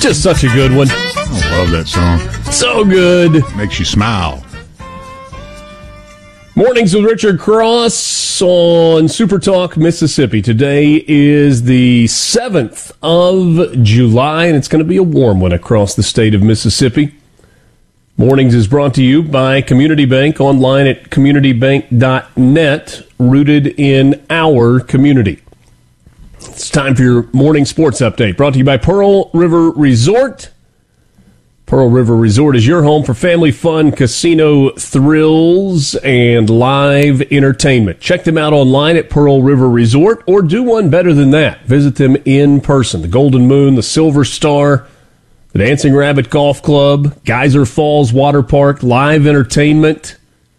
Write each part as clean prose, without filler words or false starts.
Just such a good one. I love that song. So good. Makes you smile. Mornings with Richard Cross on Super Talk, Mississippi. Today is the 7th of July, and it's going to be a warm one across the state of Mississippi. Mornings is brought to you by Community Bank, online at communitybank.net, rooted in our community. It's time for your morning sports update, brought to you by Pearl River Resort. Pearl River Resort is your home for family fun, casino thrills, and live entertainment. Check them out online at Pearl River Resort, or do one better than that. Visit them in person. The Golden Moon, the Silver Star, the Dancing Rabbit Golf Club, Geyser Falls Water Park, live entertainment.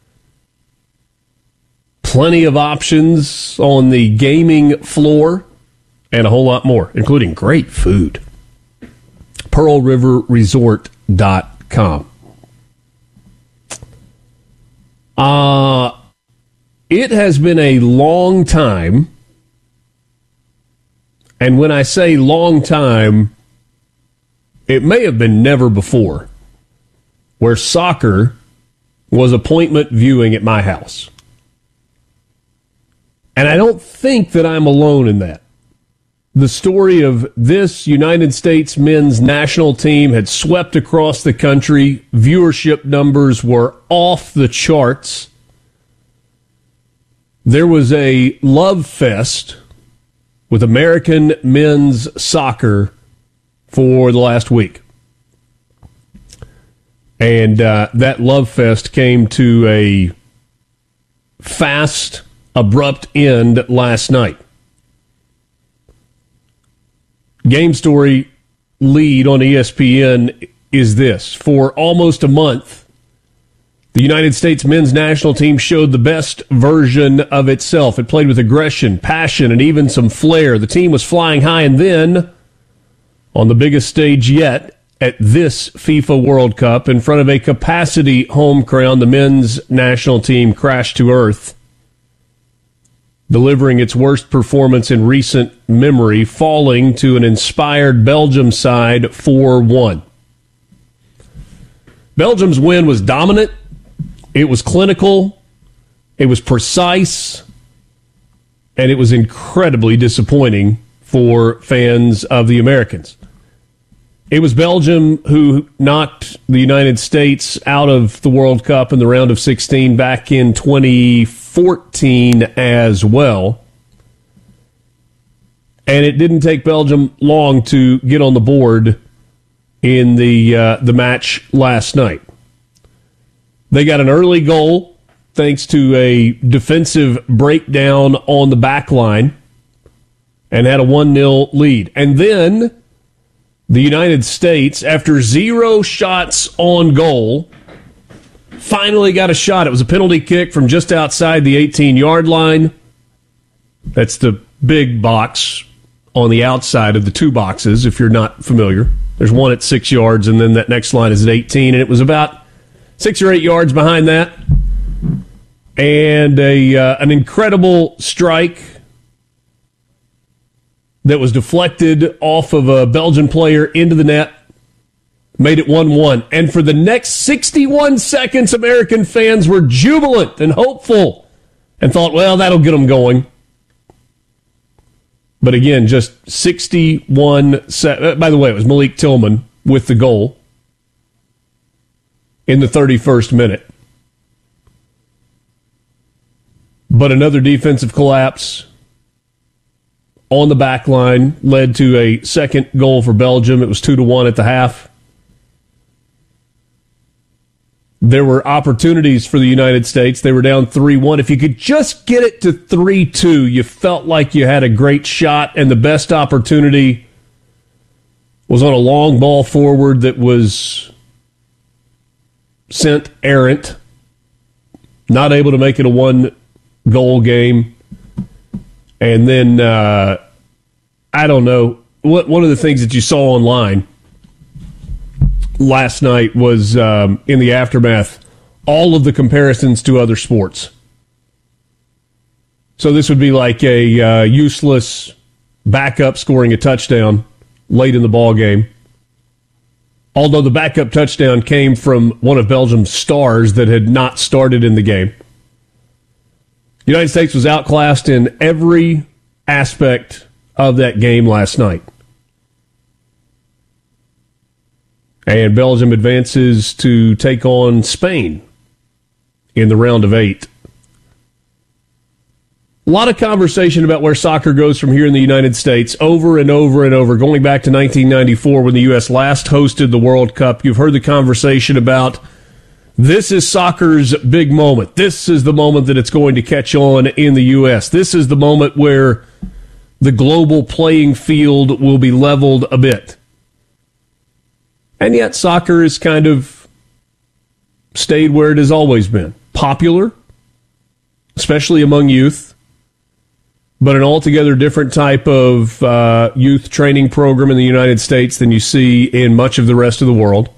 Plenty of options on the gaming floor, and a whole lot more, including great food. PearlRiverResort.com. It has been a long time, and when I say long time, it may have been never before, where soccer was appointment viewing at my house. And I don't think that I'm alone in that. The story of this United States men's national team had swept across the country. Viewership numbers were off the charts. There was a love fest with American men's soccer for the last week. And that love fest came to a fast, abrupt end last night. Game story lead on ESPN is this. For almost a month, the United States men's national team showed the best version of itself. It played with aggression, passion, and even some flair. The team was flying high, and then, on the biggest stage yet, at this FIFA World Cup, in front of a capacity home crowd, the men's national team crashed to earth, delivering its worst performance in recent memory, falling to an inspired Belgium side 4-1. Belgium's win was dominant. It was clinical. It was precise. And it was incredibly disappointing for fans of the Americans. It was Belgium who knocked the United States out of the World Cup in the round of 16 back in 2014 as well. And it didn't take Belgium long to get on the board in the match last night. They got an early goal thanks to a defensive breakdown on the back line and had a 1-0 lead. And then the United States, after 0 shots on goal, finally got a shot. It was a penalty kick from just outside the 18-yard line. That's the big box on the outside of the two boxes, if you're not familiar. There's one at 6 yards, and then that next line is at 18, and it was about 6 or 8 yards behind that. And an incredible strike that was deflected off of a Belgian player into the net, made it 1-1. And for the next 61 seconds, American fans were jubilant and hopeful and thought, well, that'll get them going. But again, just 61 seconds. By the way, it was Malik Tillman with the goal in the 31st minute. But another defensive collapse on the back line led to a second goal for Belgium. It was 2-1 at the half. There were opportunities for the United States. They were down 3-1. If you could just get it to 3-2, you felt like you had a great shot, and the best opportunity was on a long ball forward that was sent errant, not able to make it a one-goal game. And then, I don't know, one of the things that you saw online last night was, in the aftermath, all of the comparisons to other sports. So this would be like a useless backup scoring a touchdown late in the ball game. although the backup touchdown came from one of Belgium's stars that had not started in the game. The United States was outclassed in every aspect of that game last night. And Belgium advances to take on Spain in the round of 8. A lot of conversation about where soccer goes from here in the United States over and over and over, going back to 1994 when the U.S. last hosted the World Cup. You've heard the conversation about this is soccer's big moment. This is the moment that it's going to catch on in the U.S. This is the moment where the global playing field will be leveled a bit. And yet soccer has kind of stayed where it has always been. Popular, especially among youth, but an altogether different type of youth training program in the United States than you see in much of the rest of the world.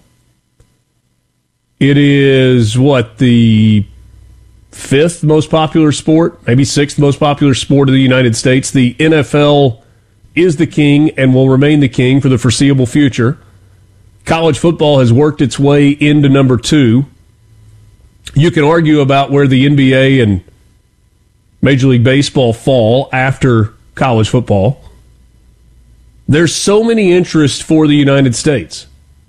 It is, the 5th most popular sport, maybe 6th most popular sport in the United States. The NFL is the king and will remain the king for the foreseeable future. College football has worked its way into number 2. You can argue about where the NBA and Major League Baseball fall after college football. There's so many interests for the United States.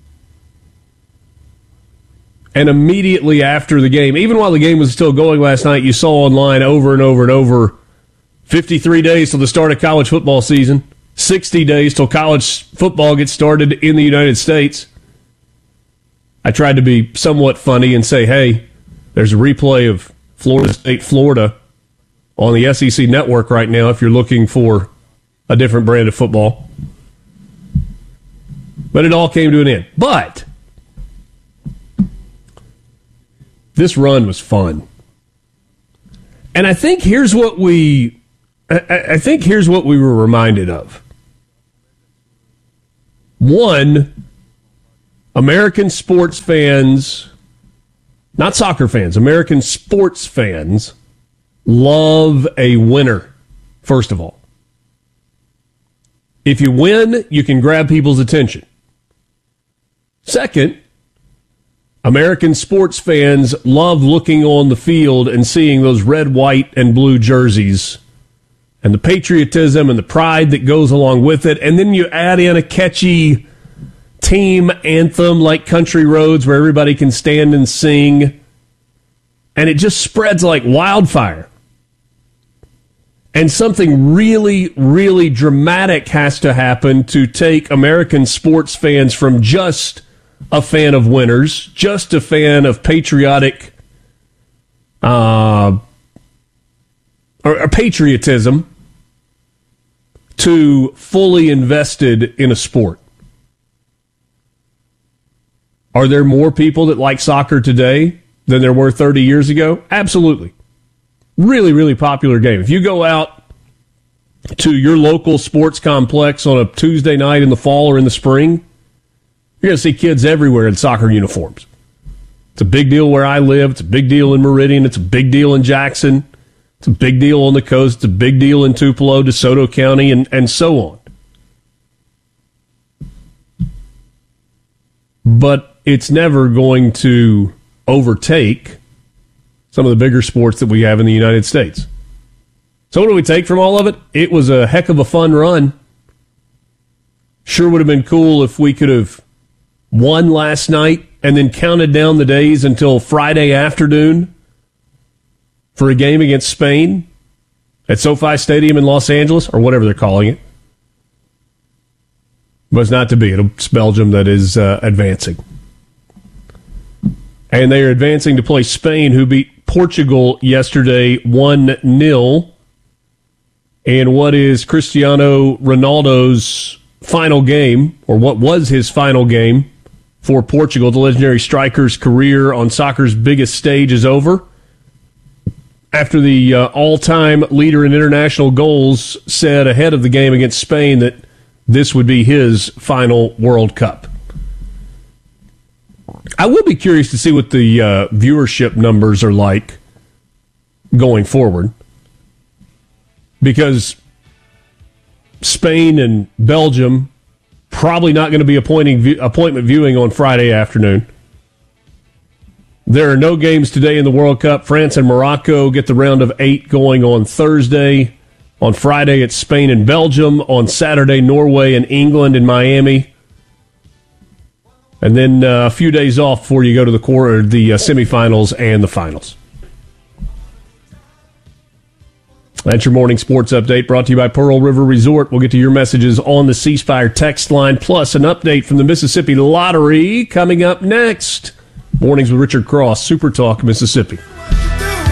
And immediately after the game, even while the game was still going last night, you saw online over and over and over, 53 days till the start of college football season, 60 days till college football gets started in the United States. I tried to be somewhat funny and say, hey, there's a replay of Florida State, Florida on the SEC network right now if you're looking for a different brand of football. But it all came to an end. But this run was fun. And I think here's what we were reminded of. One, American sports fans, not soccer fans, American sports fans love a winner, first of all. If you win, you can grab people's attention. Second, American sports fans love looking on the field and seeing those red, white, and blue jerseys and the patriotism and the pride that goes along with it. And then you add in a catchy team anthem like Country Roads where everybody can stand and sing. And it just spreads like wildfire. And something really, really dramatic has to happen to take American sports fans from just a fan of winners, just a fan of patriotic or patriotism, to fully invested in a sport. Are there more people that like soccer today than there were 30 years ago? Absolutely. Really, really popular game. If you go out to your local sports complex on a Tuesday night in the fall or in the spring, you're going to see kids everywhere in soccer uniforms. It's a big deal where I live. It's a big deal in Meridian. It's a big deal in Jackson. It's a big deal on the coast. It's a big deal in Tupelo, DeSoto County, and so on. But it's never going to overtake some of the bigger sports that we have in the United States. So what do we take from all of it? It was a heck of a fun run. Sure would have been cool if we could have won last night and then counted down the days until Friday afternoon for a game against Spain at SoFi Stadium in Los Angeles, or whatever they're calling it. But it's not to be. It's Belgium that is advancing. And they are advancing to play Spain, who beat Portugal yesterday 1-0 in what is Cristiano Ronaldo's final game, or what was his final game for Portugal. The legendary striker's career on soccer's biggest stage is over after the all-time leader in international goals said ahead of the game against Spain that this would be his final World Cup. I will be curious to see what the viewership numbers are like going forward, because Spain and Belgium Probably not going to be appointment viewing on Friday afternoon. There are no games today in the World Cup. France and Morocco get the round of 8 going on Thursday. On Friday, it's Spain and Belgium. On Saturday, Norway and England in Miami. And then a few days off before you go to the semifinals and the finals. That's your morning sports update brought to you by Pearl River Resort. We'll get to your messages on the C Spire text line, plus an update from the Mississippi Lottery coming up next. Mornings with Richard Cross, Super Talk, Mississippi.